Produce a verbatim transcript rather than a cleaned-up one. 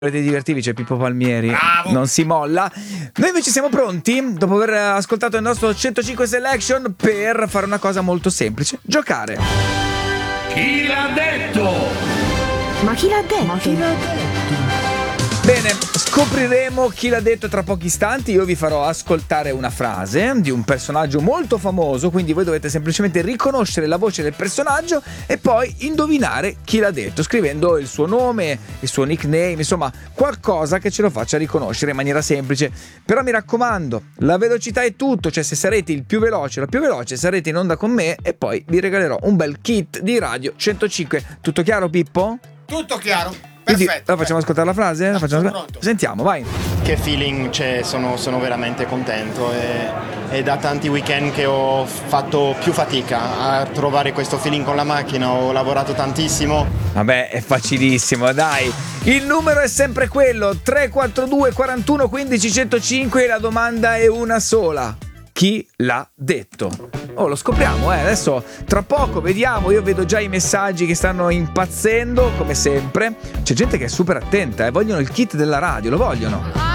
Volete divertirvi, c'è Pippo Palmieri. Bravo. Non si molla. Noi invece siamo pronti, dopo aver ascoltato il nostro centocinque Selection, per fare una cosa molto semplice: giocare. Chi l'ha detto? Ma chi l'ha detto? Ma chi l'ha detto? Bene, scopriremo chi l'ha detto tra pochi istanti. Io vi farò ascoltare una frase di un personaggio molto famoso, quindi voi dovete semplicemente riconoscere la voce del personaggio e poi indovinare chi l'ha detto, scrivendo il suo nome, il suo nickname, insomma qualcosa che ce lo faccia riconoscere in maniera semplice. Però mi raccomando, la velocità è tutto, cioè se sarete il più veloce, la più veloce, sarete in onda con me e poi vi regalerò un bel kit di Radio centocinque. Tutto chiaro, Pippo? Tutto chiaro. Quindi, Perfetto. la facciamo ascoltare la frase? La No, facciamo sono ascoltare? pronto. Sentiamo, vai. Che feeling c'è, sono, sono veramente contento e, e da tanti weekend che ho fatto più fatica a trovare questo feeling con la macchina, ho lavorato tantissimo. Vabbè, è facilissimo, dai. Il numero è sempre quello, tre quattro due quarantuno quindici centocinque, e la domanda è una sola: chi l'ha detto? Oh, lo scopriamo, eh. Adesso tra poco vediamo. Io vedo già i messaggi che stanno impazzendo, come sempre. C'è gente che è super attenta, eh. Vogliono il kit della radio, lo vogliono.